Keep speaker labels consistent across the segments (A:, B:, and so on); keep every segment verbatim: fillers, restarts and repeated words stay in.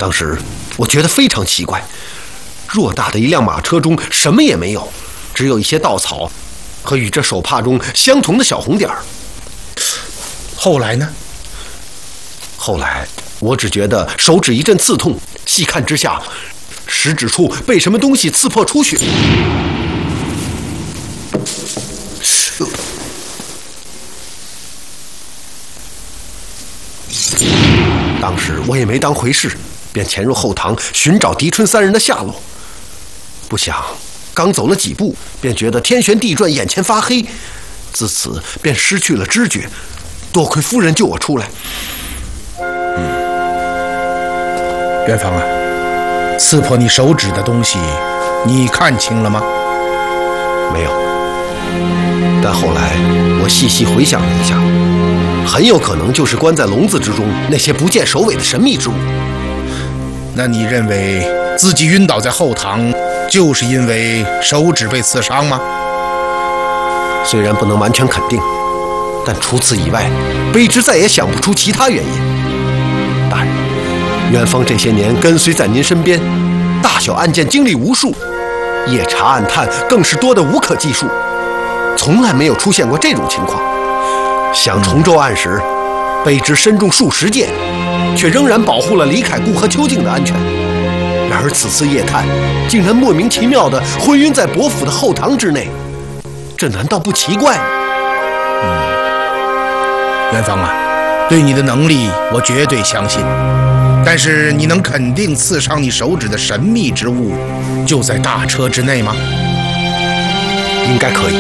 A: 当时我觉得非常奇怪，偌大的一辆马车中什么也没有，只有一些稻草和与这手帕中相同的小红点儿。
B: 后来呢？
A: 后来我只觉得手指一阵刺痛，细看之下，食指处被什么东西刺破出血。当时我也没当回事，便潜入后堂寻找狄春三人的下落。不想刚走了几步，便觉得天旋地转，眼前发黑，自此便失去了知觉。多亏夫人救我出来。
B: 嗯，元芳啊，刺破你手指的东西，你看清了吗？
A: 没有。但后来我细细回想了一下，很有可能就是关在笼子之中那些不见首尾的神秘之物。
B: 那你认为自己晕倒在后堂，就是因为手指被刺伤吗？
A: 虽然不能完全肯定，但除此以外，卑职再也想不出其他原因。大人，元芳这些年跟随在您身边，大小案件经历无数，夜查暗探更是多得无可计数，从来没有出现过这种情况。想重州案时，卑职身中数十箭，却仍然保护了李凯固和邱静的安全。然而此次夜探，竟然莫名其妙地昏晕在伯府的后堂之内，这难道不奇怪吗？
B: 嗯，元芳啊，对你的能力我绝对相信，但是你能肯定刺伤你手指的神秘之物就在大车之内吗？
A: 应该可以，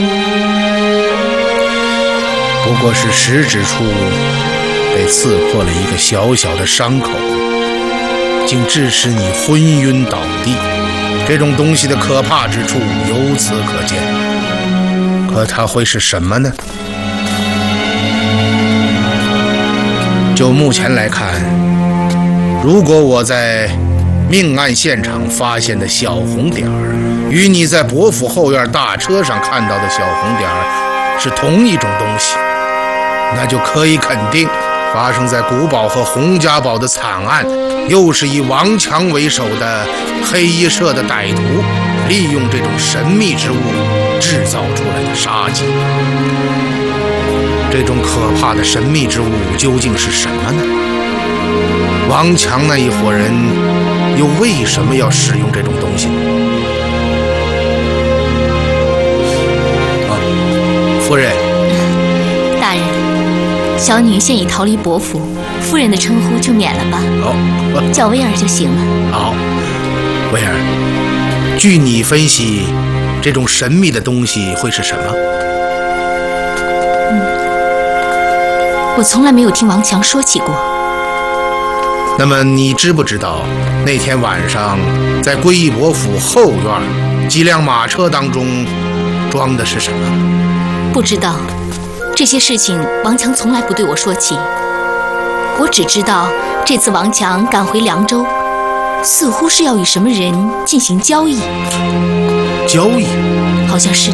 B: 不过是食指处被刺破了一个小小的伤口，竟致使你昏晕倒地。这种东西的可怕之处由此可见。可它会是什么呢？就目前来看，如果我在命案现场发现的小红点儿，与你在伯府后院大车上看到的小红点儿是同一种东西，那就可以肯定，发生在古堡和洪家堡的惨案，又是以王强为首的黑衣社的歹徒利用这种神秘之物制造出来的杀机。这种可怕的神秘之物究竟是什么呢？王强那一伙人又为什么要使用这种东西呢？啊，夫人。
C: 大人，小女现已逃离伯府，夫人的称呼就免了吧。
B: 哦，
C: 叫威尔就行了。
B: 好，威尔，据你分析，这种神秘的东西会是什么？
C: 我从来没有听王强说起过。
B: 那么你知不知道那天晚上在归义伯府后院几辆马车当中装的是什么？
C: 不知道，这些事情王强从来不对我说起。我只知道这次王强赶回凉州，似乎是要与什么人进行交易。
B: 交易？
C: 好像是的。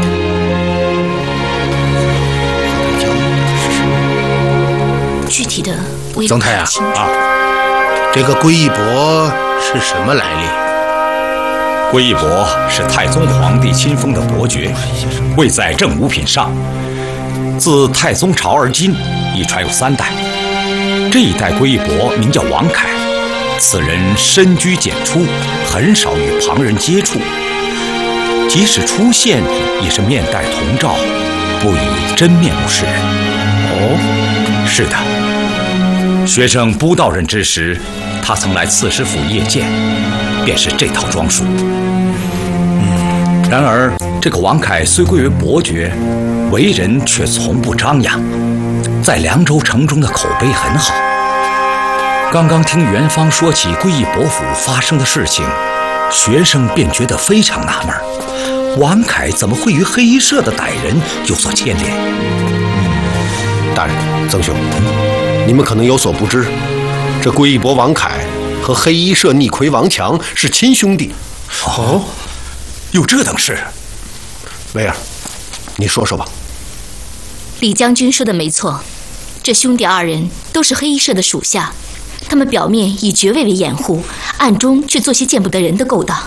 C: 具体的我也不太清楚。
B: 啊，这个归义伯是什么来历？
D: 归义伯是太宗皇帝亲封的伯爵，位在正五品上。自太宗朝而今，已传有三代。这一代归义伯名叫王凯，此人深居简出，很少与旁人接触，即使出现，也是面戴铜罩，不以真面目示人。哦，是的。学生不到任之时，他曾来刺史府谒见，便是这套装束。嗯，然而这个王凯虽贵为伯爵，为人却从不张扬，在凉州城中的口碑很好。刚刚听元芳说起归义伯府发生的事情，学生便觉得非常纳闷，王凯怎么会与黑衣社的歹人有所牵连？
A: 嗯，大人，曾兄，你们可能有所不知，这归义伯王凯和黑衣社逆魁王强是亲兄弟。
D: 哦，有这等事？
A: 威尔，你说说吧。
C: 李将军说的没错，这兄弟二人都是黑衣社的属下，他们表面以爵位为掩护， 暗中去做些见不得人的勾当。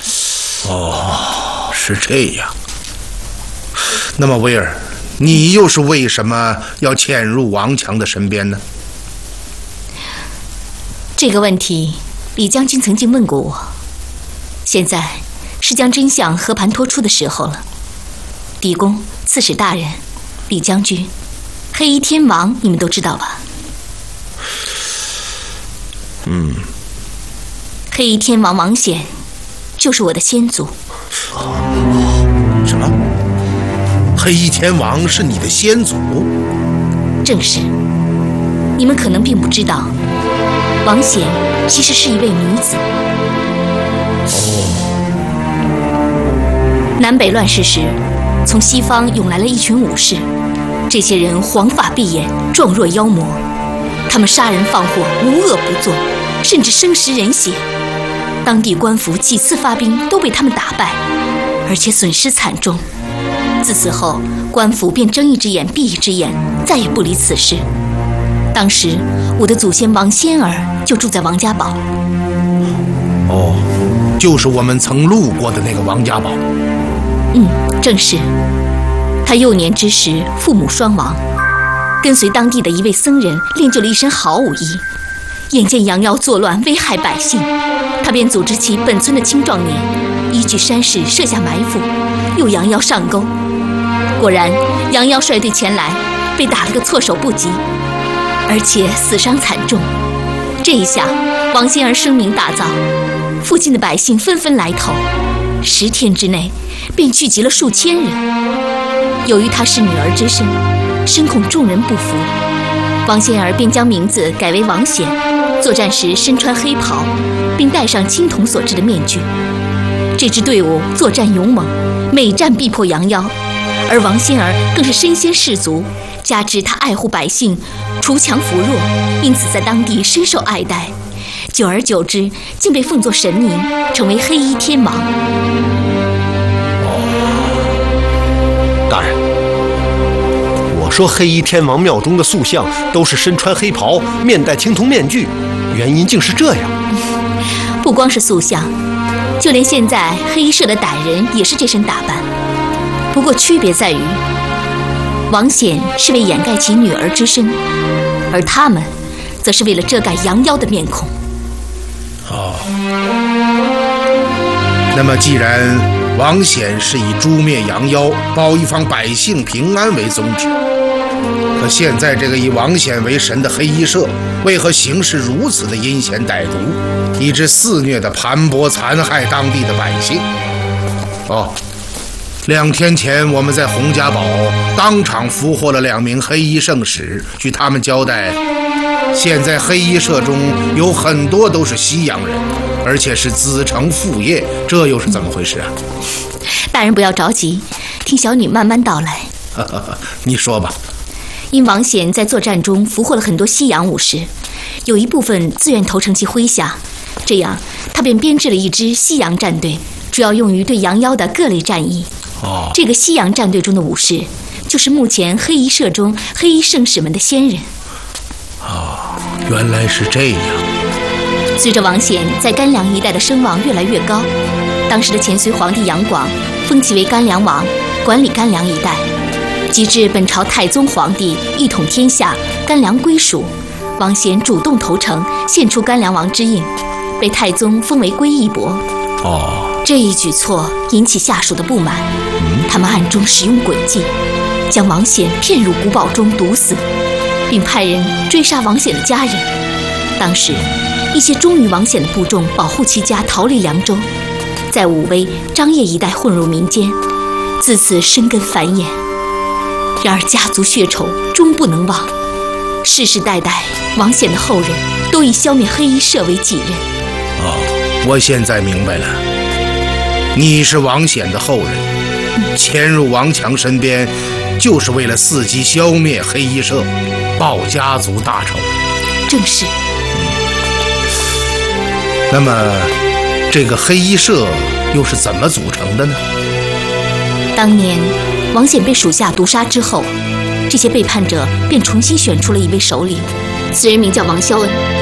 B: 哦，是这样。那么威尔，你又是为什么要潜入王强的身边呢？
C: 这个问题，李将军曾经问过我。现在是将真相和盘托出的时候了。狄公、刺史大人、李将军，黑衣天王，你们都知道吧？
B: 嗯。
C: 黑衣天王王显，就是我的先祖。
B: 什么？黑衣天王是你的先祖？
C: 正是。你们可能并不知道，王显其实是一位女子。
B: 哦。
C: 南北乱世时，从西方涌来了一群武士，这些人黄发碧眼，状若妖魔。他们杀人放火，无恶不作，甚至生食人血。当地官府几次发兵都被他们打败，而且损失惨重。自此后，官府便睁一只眼闭一只眼，再也不理此事。当时我的祖先王仙儿就住在王家堡。
B: 哦，就是我们曾路过的那个王家堡。
C: 嗯，正是。他幼年之时父母双亡，跟随当地的一位僧人练就了一身好武艺。眼见羊妖作乱，危害百姓，他便组织起本村的青壮年，依据山势设下埋伏，诱羊妖上钩。果然，羊妖率队前来，被打了个措手不及，而且死伤惨重。这一下，王仙儿声名大噪，附近的百姓纷纷来投，十天之内便聚集了数千人。由于她是女儿之身，深恐众人不服，王仙儿便将名字改为王显，作战时身穿黑袍，并戴上青铜所制的面具。这支队伍作战勇猛，每战必破羊妖，而王仙儿更是身先士卒，加之她爱护百姓，除强扶弱，因此在当地深受爱戴。久而久之，竟被奉作神明，成为黑衣天王。
A: 大人，我说黑衣天王庙中的塑像都是身穿黑袍，面戴青铜面具，原因竟是这样。
C: 不光是塑像，就连现在黑衣社的歹人也是这身打扮。不过区别在于，王显是为掩盖其女儿之身，而他们则是为了遮盖羊妖的面孔。
B: 哦，那么既然王显是以诛灭羊妖、保一方百姓平安为宗旨，可现在这个以王显为神的黑衣社，为何行事如此的阴险歹毒，以致肆虐的盘剥残害当地的百姓？哦，两天前我们在洪家堡当场俘获了两名黑衣圣使，据他们交代，现在黑衣社中有很多都是西洋人，而且是子承父业，这又是怎么回事啊？
C: 大人不要着急，听小女慢慢道来。
B: 你说吧。
C: 因王显在作战中俘获了很多西洋武士，有一部分自愿投诚其麾下，这样他便编制了一支西洋战队，主要用于对羊妖的各类战役。
B: 哦，
C: 这个西洋战队中的武士，就是目前黑衣社中黑衣圣使们的先人。
B: 哦，原来是这样。
C: 随着王显在甘凉一带的声望越来越高，当时的前隋皇帝杨广封其为甘凉王，管理甘凉一带。及至本朝太宗皇帝一统天下，甘凉归属，王显主动投诚，献出甘凉王之印，被太宗封为归义伯。
B: 哦，
C: 这一举措引起下属的不满，嗯、他们暗中使用诡计，将王显骗入古堡中毒死，并派人追杀王显的家人。当时，一些忠于王显的部众保护其家，逃离凉州，在武威、张掖一带混入民间，自此生根繁衍。然而家族血仇终不能忘，世世代代王显的后人都以消灭黑衣社为己任。
B: 哦，我现在明白了，你是王显的后人，嗯、潜入王强身边，就是为了伺机消灭黑衣社，报家族大仇。
C: 正是。
B: 那么，这个黑衣社又是怎么组成的呢？
C: 当年王显被属下毒杀之后，这些背叛者便重新选出了一位首领，此人名叫王肖恩。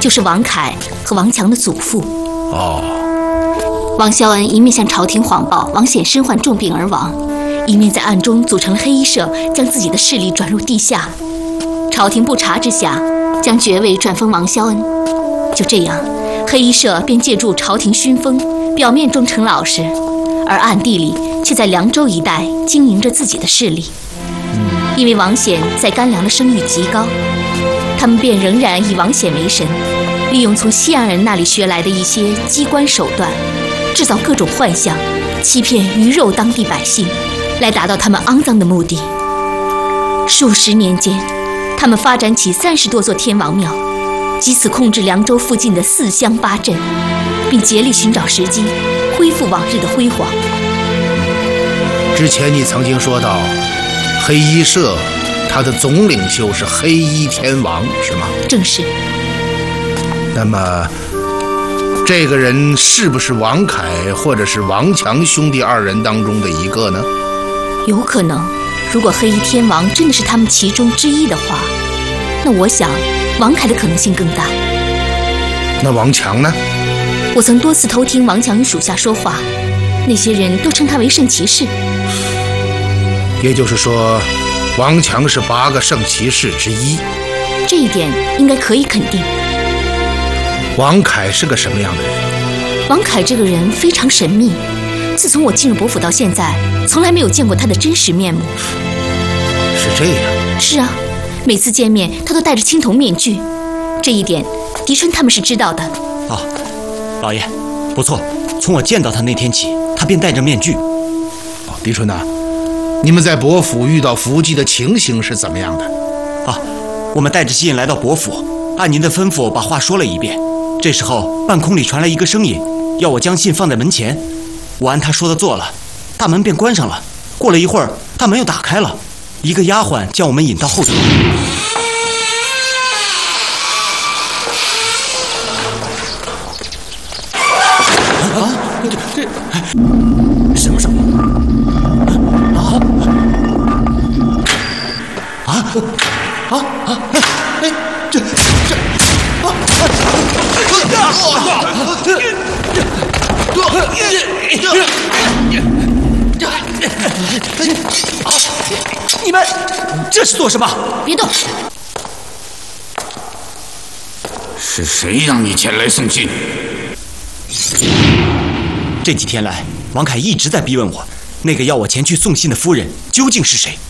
C: 就是王凯和王强的祖父。
B: 哦，
C: 王肖恩一面向朝廷谎报王显身患重病而亡，一面在暗中组成了黑衣社，将自己的势力转入地下。朝廷不察之下，将爵位转封王肖恩。就这样，黑衣社便借助朝廷熏风，表面忠诚老实，而暗地里却在凉州一带经营着自己的势力。因为王显在甘凉的声誉极高，他们便仍然以王显为神，利用从西洋人那里学来的一些机关手段，制造各种幻象，欺骗鱼肉当地百姓，来达到他们肮脏的目的。数十年间，他们发展起三十多座天王庙，藉此控制凉州附近的四乡八镇，并竭力寻找时机，恢复往日的辉煌。
B: 之前你曾经说到，黑衣社，他的总领袖是黑衣天王，是吗？
C: 正是。
B: 那么，这个人是不是王凯或者是王强兄弟二人当中的一个呢？
C: 有可能。如果黑衣天王真的是他们其中之一的话，那我想王凯的可能性更大。
B: 那王强呢？
C: 我曾多次偷听王强与属下说话，那些人都称他为圣骑士。
B: 也就是说，王强是八个圣骑士之一。
C: 这一点应该可以肯定。
B: 王凯是个什么样的人？
C: 王凯这个人非常神秘，自从我进入伯府到现在，从来没有见过他的真实面目。
B: 是这样？
C: 是啊，每次见面他都戴着青铜面具，这一点狄春他们是知道的。
E: 哦，老爷，不错，从我见到他那天起，他便戴着面具。
B: 哦，狄春呐、啊，你们在伯府遇到伏击的情形是怎么样的？
E: 啊，我们带着信来到伯府，按您的吩咐把话说了一遍。这时候半空里传来一个声音，要我将信放在门前。我按他说的做了，大门便关上了。过了一会儿，大门又打开了，一个丫鬟将我们引到后头。啊，这这什么声音？啊啊啊啊！哎，这这啊啊！你们这是做什么？
C: 别动！
F: 是谁让你前来送信？
E: 这几天来，王凯一直在逼问我，那个要我前去送信的夫人究竟是谁？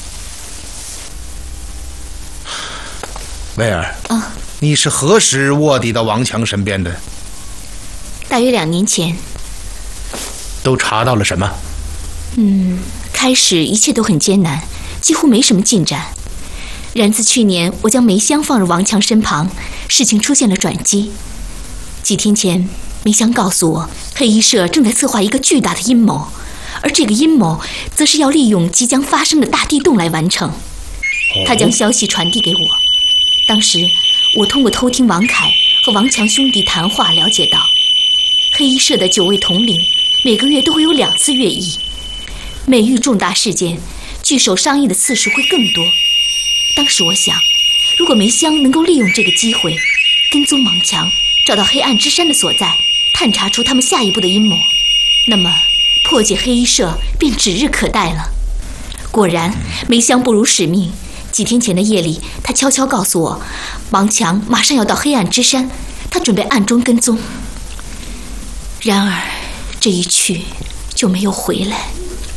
B: 威尔
C: 啊，
B: 你是何时卧底到王强身边的？
C: 大约两年前。
B: 都查到了什么？
C: 嗯，开始一切都很艰难，几乎没什么进展。然自去年我将梅香放入王强身旁，事情出现了转机。几天前，梅香告诉我，黑衣社正在策划一个巨大的阴谋，而这个阴谋则是要利用即将发生的大地动来完成。他将消息传递给我，当时我通过偷听王凯和王强兄弟谈话了解到，黑衣社的九位统领每个月都会有两次阅议，每遇重大事件，聚首商议的次数会更多。当时我想，如果梅香能够利用这个机会，跟踪王强，找到黑暗之山的所在，探查出他们下一步的阴谋，那么破解黑衣社便指日可待了。果然，梅香不辱使命。几天前的夜里，他悄悄告诉我，王强马上要到黑暗之山，他准备暗中跟踪。然而，这一去就没有回来。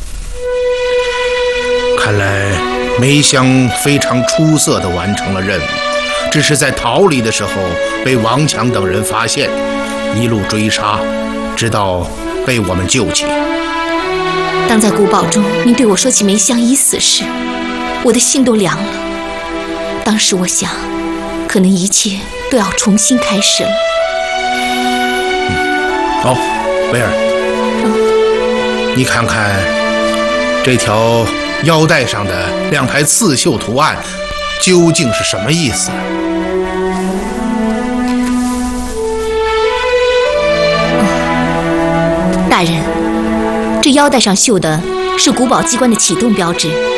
B: 看来梅香非常出色地完成了任务，只是在逃离的时候被王强等人发现，一路追杀，直到被我们救起。
C: 当在古堡中您对我说起梅香已死时，我的心都凉了。当时我想，可能一切都要重新开始了。
B: 嗯、哦，威尔，
C: 嗯、
B: 你看看这条腰带上的两排刺绣图案究竟是什么意思？
C: 大人，这腰带上绣的是古堡机关的启动标志。